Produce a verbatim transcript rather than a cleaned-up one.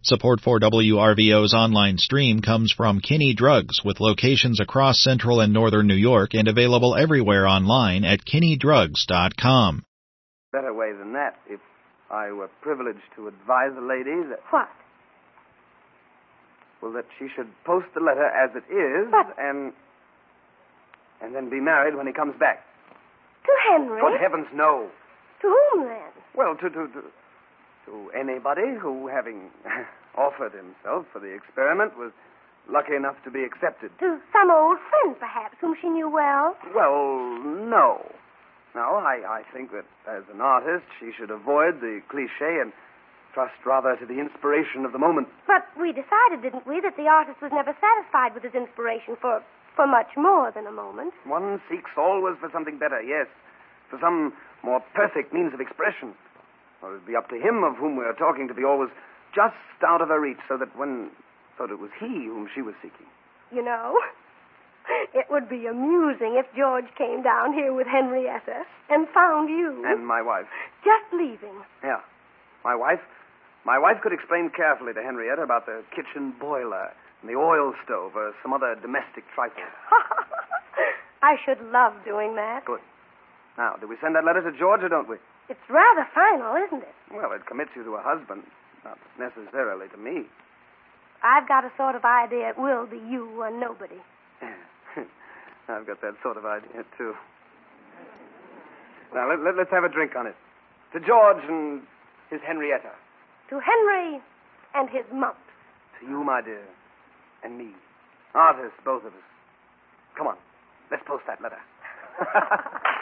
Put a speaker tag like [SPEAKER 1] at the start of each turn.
[SPEAKER 1] Support for W R V O's online stream comes from Kinney Drugs, with locations across central and northern New York and available everywhere online at kinney drugs dot com.
[SPEAKER 2] Better way than that, if I were privileged to advise a lady that...
[SPEAKER 3] What?
[SPEAKER 2] Well, that she should post the letter as it is,
[SPEAKER 3] but...
[SPEAKER 2] and... and then be married when he comes back.
[SPEAKER 3] To Henry?
[SPEAKER 2] Good heavens, no.
[SPEAKER 3] To whom, then?
[SPEAKER 2] Well, to... to, to... to anybody who, having offered himself for the experiment, was lucky enough to be accepted.
[SPEAKER 3] To some old friend, perhaps, whom she knew well?
[SPEAKER 2] Well, no. No, I, I think that as an artist, she should avoid the cliché and trust rather to the inspiration of the moment.
[SPEAKER 3] But we decided, didn't we, that the artist was never satisfied with his inspiration for, for much more than a moment.
[SPEAKER 2] One seeks always for something better, yes. For some more perfect means of expression. Well, it would be up to him of whom we are talking to be always just out of her reach, so that when... so that it was he whom she was seeking.
[SPEAKER 3] You know, it would be amusing if George came down here with Henrietta and found you.
[SPEAKER 2] And my wife.
[SPEAKER 3] Just leaving.
[SPEAKER 2] Yeah. My wife... My wife could explain carefully to Henrietta about the kitchen boiler and the oil stove or some other domestic trifle.
[SPEAKER 3] I should love doing that.
[SPEAKER 2] Good. Now, do we send that letter to George or don't we?
[SPEAKER 3] It's rather final, isn't it?
[SPEAKER 2] Well, it commits you to a husband, not necessarily to me.
[SPEAKER 3] I've got a sort of idea it will be you or nobody.
[SPEAKER 2] I've got that sort of idea, too. Now, let, let, let's have a drink on it. To George and his Henrietta.
[SPEAKER 3] To Henry and his mumps.
[SPEAKER 2] To you, my dear, and me. Artists, both of us. Come on, let's post that letter.